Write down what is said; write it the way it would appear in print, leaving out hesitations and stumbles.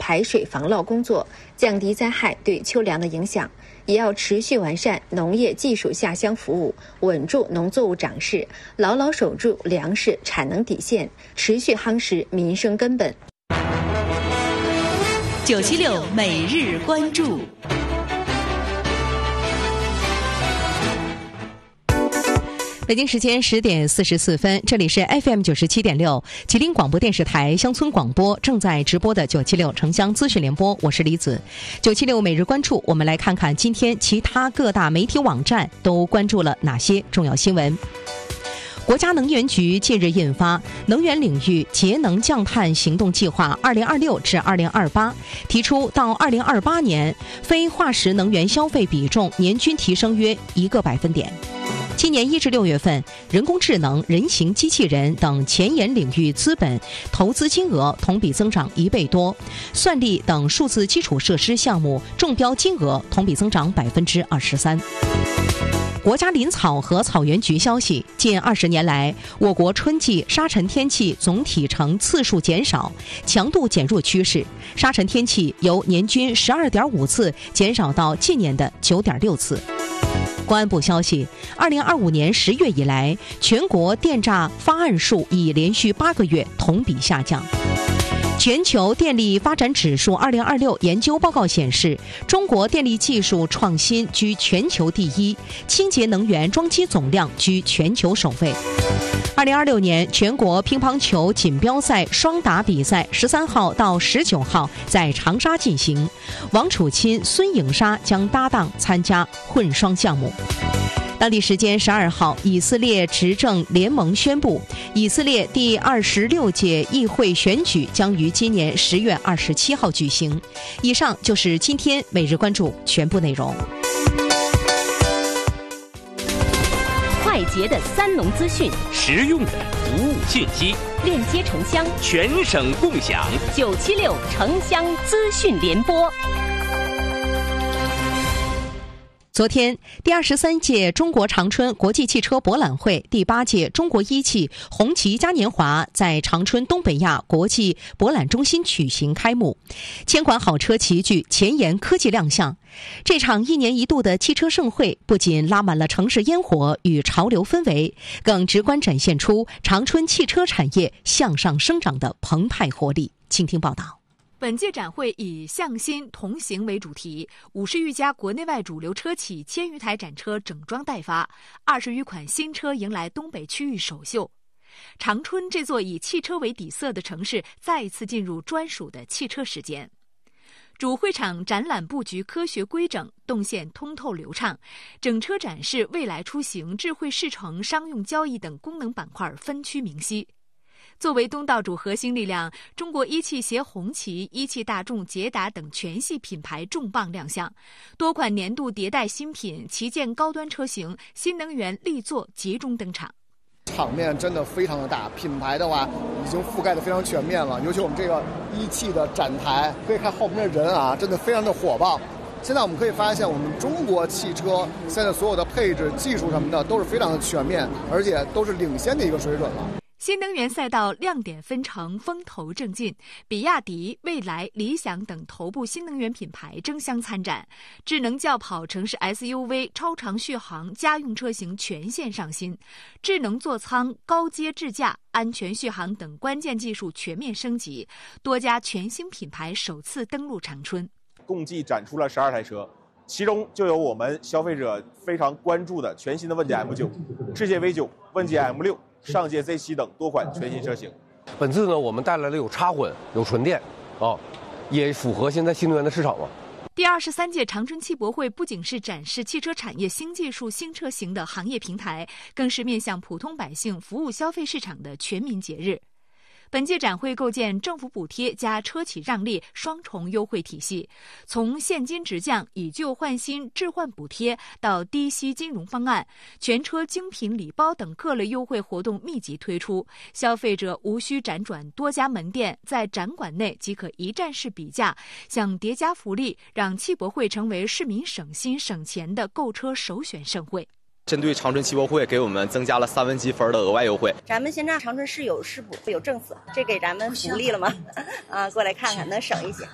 排水防涝工作，降低灾害对秋粮的影响。也要持续完善农业技术下乡服务，稳住农作物长势，牢牢守住粮食产能底线，持续夯实民生根本。 976每日关注。北京时间10点44分，这里是 FM 97.6吉林广播电视台乡村广播正在直播的976城乡资讯联播，我是李子。976每日关注，我们来看看今天其他各大媒体网站都关注了哪些重要新闻。国家能源局近日印发《能源领域节能降碳行动计划（2026至2028）》，提出到2028年，非化石能源消费比重年均提升约1个百分点。今年1至6月份，人工智能、人形机器人等前沿领域资本投资金额同比增长1倍多，算力等数字基础设施项目中标金额同比增长23%。国家林草和草原局消息，近20年来，我国春季沙尘天气总体呈次数减少、强度减弱趋势，沙尘天气由年均12.5次减少到近年的9.6次。公安部消息，2025年10月以来，全国电诈发案数已连续8个月同比下降。全球电力发展指数2026研究报告显示，中国电力技术创新居全球第一，清洁能源装机总量居全球首位。2026年全国乒乓球锦标赛双打比赛13号到19号在长沙进行，王楚钦、孙颖莎将搭档参加混双项目。当地时间12号，以色列执政联盟宣布，以色列第26届议会选举将于今年10月27号举行。以上就是今天每日关注全部内容。 快捷的3农资讯， 实用的服务信息， 链接城乡， 全省共享。 976城乡资讯联播。 昨天，第23届中国长春国际汽车博览会、第8届中国一汽红旗嘉年华在长春东北亚国际博览中心举行开幕，千款好车齐聚，前沿科技亮相。这场1年1度的汽车盛会不仅拉满了城市烟火与潮流氛围，更直观展现出长春汽车产业向上生长的澎湃活力。请听报道。 本届展会以向新同行为主题，50余家国内外主流车企1000余台展车整装待发，20余款新车迎来东北区域首秀。长春这座以汽车为底色的城市再一次进入专属的汽车时间。主会场展览布局科学规整，动线通透流畅，整车展示未来出行、智慧试乘、商用交易等功能板块分区明晰。作为东道主核心力量，中国一汽携红旗、一汽大众、捷达等全系品牌重磅亮相，多款年度迭代新品、旗舰高端车型、新能源力作集中登场。 场面真的非常的大，品牌的话已经覆盖的非常全面了，尤其我们这个一汽的展台，可以看后面的人啊，真的非常的火爆。现在我们可以发现，我们中国汽车现在所有的配置、技术什么的都是非常的全面，而且都是领先的一个水准了。 新能源赛道亮点纷呈，风头正劲，比亚迪、蔚来、理想等头部新能源品牌争相参展，智能轿跑、城市 SUV、超长续航家用车型全线上新，智能座舱、高阶智驾、安全续航等关键技术全面升级，多家全新品牌首次登陆长春。 共计展出了12台车，其中就有我们消费者非常关注的全新的问界 M9、智界 V9、问界 M6、上界 Z7 等多款全新车型。 本次呢，我们带来了有插混、有纯电，也符合现在新能源的市场嘛。 第23届长春汽博会不仅是展示汽车产业新技术、新车型的行业平台，更是面向普通百姓、服务消费市场的全民节日。本届展会构建政府补贴加车企让利双重优惠体系，从现金直降、以旧换新置换补贴到低息金融方案，全车精品礼包等各类优惠活动密集推出，消费者无需辗转多家门店，在展馆内即可一站式比价，享叠加福利，让汽博会成为市民省心省钱的购车首选盛会。 针对长春汽博会，给我们增加了3分积分的额外优惠。 咱们现在长春市有市补有政策，这给咱们福利了吗？过来看看，能省一些。